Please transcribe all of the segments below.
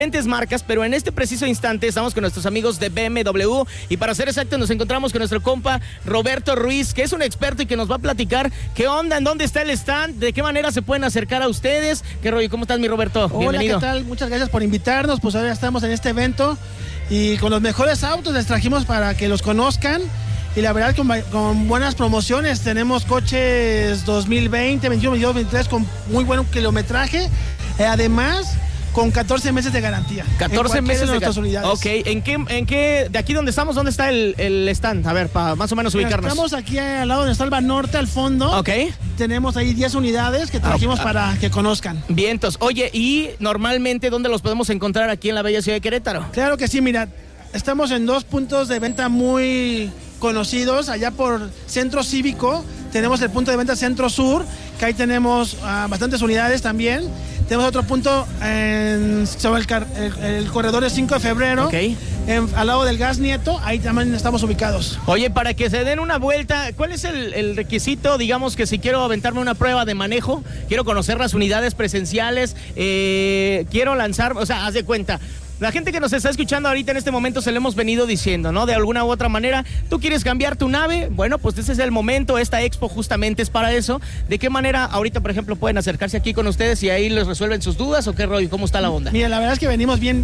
diferentes marcas, pero en este preciso instante estamos con nuestros amigos de BMW y para ser exactos nos encontramos con nuestro compa Roberto Ruiz, que es un experto y que nos va a platicar qué onda, en dónde está el stand, de qué manera se pueden acercar a ustedes. ¿Qué rollo? ¿Cómo estás, mi Roberto? Hola, bienvenido. ¿qué tal? Muchas gracias por invitarnos, pues ahora estamos en este evento y con los mejores autos les trajimos para que los conozcan. Y la verdad con buenas promociones, tenemos coches 2020, 21, 22, 23 con muy buen kilometraje, además con 14 meses de garantía. 14 meses de nuestras unidades. Ok, ¿en qué, de aquí donde estamos, dónde está el stand? A ver, para más o menos ubicarnos. Estamos aquí al lado de Salva Norte, al fondo. Ok. Tenemos ahí 10 unidades que trajimos para que conozcan. Vientos. Oye, ¿y normalmente dónde los podemos encontrar aquí en la bella ciudad de Querétaro? Claro que sí, mira, estamos en 2 puntos de venta muy conocidos, allá por Centro Cívico, tenemos el punto de venta Centro Sur, que ahí tenemos bastantes unidades también. Tenemos otro punto sobre el corredor de 5 de febrero, okay. Al lado del Gas Nieto, ahí también estamos ubicados. Oye, para que se den una vuelta, ¿cuál es el requisito? Digamos que si quiero aventarme una prueba de manejo, quiero conocer las unidades presenciales, quiero lanzar, o sea, haz de cuenta. La gente que nos está escuchando ahorita en este momento se lo hemos venido diciendo, ¿no? De alguna u otra manera, ¿tú quieres cambiar tu nave? Bueno, pues ese es el momento, esta expo justamente es para eso. ¿De qué manera ahorita, por ejemplo, pueden acercarse aquí con ustedes y ahí les resuelven sus dudas o qué rollo? ¿Cómo está la onda? Mira, la verdad es que venimos bien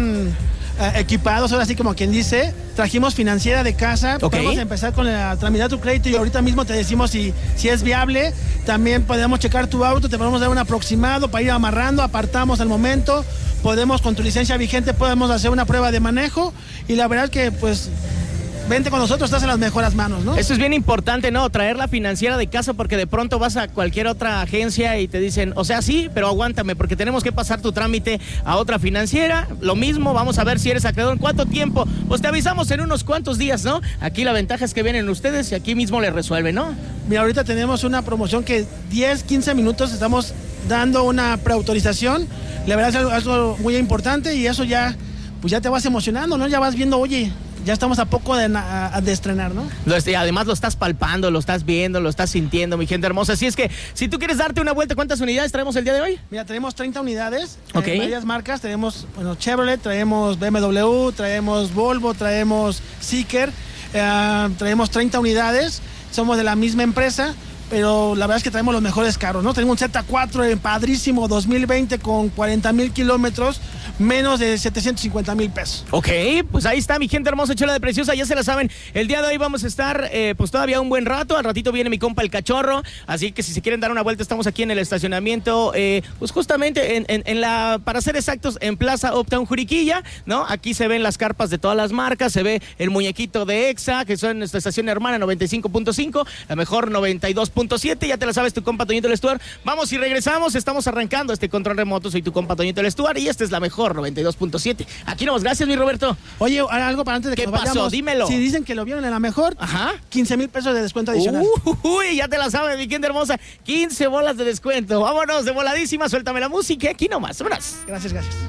equipados, ahora sí como quien dice, trajimos financiera de casa, okay. Podemos empezar con tramitar tu crédito y ahorita mismo te decimos si es viable, también podemos checar tu auto, te podemos dar un aproximado para ir amarrando, apartamos al momento, podemos con tu licencia vigente, podemos hacer una prueba de manejo y la verdad que pues vente con nosotros, estás en las mejores manos, ¿no? Eso es bien importante, ¿no? Traer la financiera de casa porque de pronto vas a cualquier otra agencia y te dicen, o sea, sí, pero aguántame porque tenemos que pasar tu trámite a otra financiera. Lo mismo, vamos a ver si eres acreedor. ¿En cuánto tiempo? Pues te avisamos en unos cuantos días, ¿no? Aquí la ventaja es que vienen ustedes y aquí mismo les resuelven, ¿no? Mira, ahorita tenemos una promoción que 10, 15 minutos estamos dando una preautorización. La verdad es algo muy importante y eso ya, pues ya te vas emocionando, ¿no? Ya vas viendo, oye, ya estamos a poco de estrenar, ¿no? Además lo estás palpando, lo estás viendo, lo estás sintiendo, mi gente hermosa. Así es que, si tú quieres darte una vuelta, ¿cuántas unidades traemos el día de hoy? Mira, tenemos 30 unidades, okay. Varias marcas. Tenemos Chevrolet, traemos BMW, traemos Volvo, traemos Zeekr, traemos 30 unidades. Somos de la misma empresa, pero la verdad es que traemos los mejores carros, ¿no? Tenemos un Z4 padrísimo 2020 con 40,000 kilómetros, menos de 750,000 pesos. Ok, pues ahí está mi gente hermosa, chula de preciosa, ya se la saben. El día de hoy vamos a estar pues todavía un buen rato, al ratito viene mi compa el Cachorro, así que si se quieren dar una vuelta estamos aquí en el estacionamiento, pues justamente para ser exactos, en Plaza Uptown Juriquilla, ¿no? Aquí se ven las carpas de todas las marcas, se ve el muñequito de EXA, que son nuestra estación hermana 95.5, la mejor 92.7, ya te la sabes, tu compa Toñito el Stuart. Vamos y regresamos, estamos arrancando este control remoto, soy tu compa Toñito el Stuart y esta es la mejor 92.7. Aquí nomás, gracias mi Roberto. Oye, algo para antes de que nos vayamos. ¿Qué pasó? Dímelo. Si dicen que lo vieron en la mejor, ajá, 15,000 pesos de descuento adicional. Uy, ya te la sabes, mi gente hermosa, 15 bolas de descuento. Vámonos de voladísima, suéltame la música, aquí nomás, vámonos. Gracias.